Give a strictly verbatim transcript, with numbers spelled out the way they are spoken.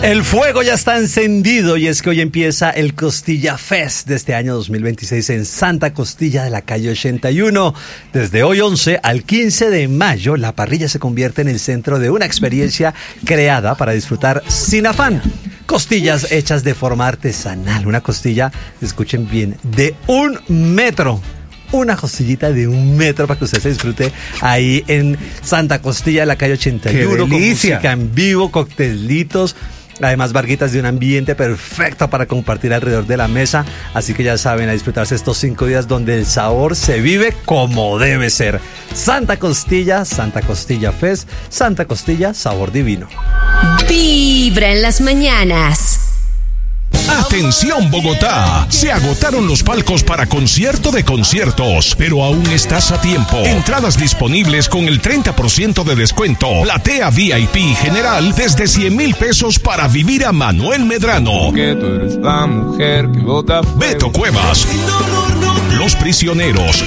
El fuego ya está encendido y es que hoy empieza el Costilla Fest de este año dos mil veintiséis en Santa Costilla de la calle ochenta y uno. Desde hoy once al quince de mayo, la parrilla se convierte en el centro de una experiencia creada para disfrutar sin afán. Costillas hechas de forma artesanal, una costilla, escuchen bien, de un metro. Una costillita de un metro para que usted se disfrute ahí en Santa Costilla de la calle ochenta y uno. ¡Qué delicia! Con música en vivo, coctelitos, además barguitas de un ambiente perfecto para compartir alrededor de la mesa. Así que ya saben, a disfrutarse estos cinco días donde el sabor se vive como debe ser. Santa Costilla, Santa Costilla Fest, Santa Costilla, sabor divino. Vibra en las mañanas. Atención Bogotá, se agotaron los palcos para concierto de conciertos, pero aún estás a tiempo. Entradas disponibles con el treinta por ciento de descuento. Platea V I P general desde cien mil pesos para vivir a Manuel Medrano, Beto Cuevas, Los Prisioneros,